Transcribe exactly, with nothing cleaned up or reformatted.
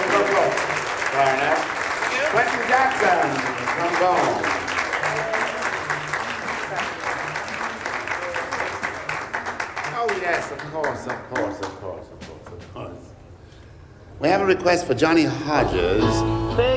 of applause. Clarinet. Quentin Jackson, trombone. Oh yes, of course, of course, of course, of course, of course. We have a request for Johnny Hodges.